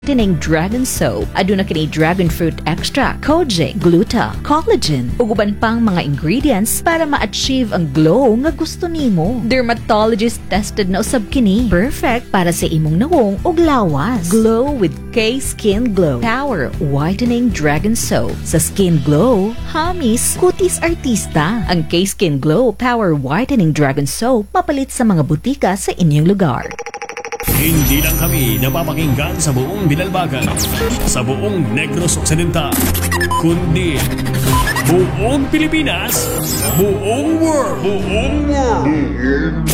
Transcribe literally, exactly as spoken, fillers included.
Tineng Dragon Soap, aduna kini dragon fruit extract, kojic, gluta, collagen, ug uban pang mga ingredients para ma-achieve ang glow nga gusto nimo. Dermatologist tested na usab kini, perfect para sa imong nawong ug lawas. Glow with K-Skin Glow Power Whitening Dragon Soap. Sa Skin Glow, hamis, kutis artista. Ang K-Skin Glow Power Whitening Dragon Soap mapalit sa mga butika sa inyong lugar. Hindi lang kami napapakinggan sa buong Binalbagan, sa buong Negros Occidental, kundi buong Pilipinas, buong world, buong world.